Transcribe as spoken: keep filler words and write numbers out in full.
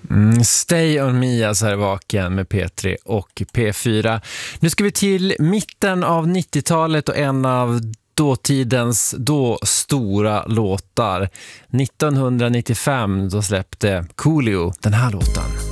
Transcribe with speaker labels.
Speaker 1: Mm, Stay on me, alltså här vaken med P tre och P fyra. Nu ska vi till mitten av nittiotalet och en av dåtidens då stora låtar. nittonhundranittiofem då släppte Coolio den här låten.